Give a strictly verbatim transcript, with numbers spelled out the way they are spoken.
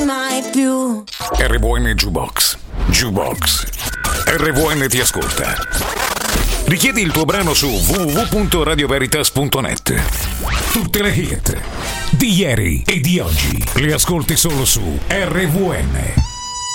mai più. R V N Jukebox. Jukebox. R V N ti ascolta. Richiedi il tuo brano su w w w punto radio veritas punto net. Tutte le hit di ieri e di oggi le ascolti solo su R V N.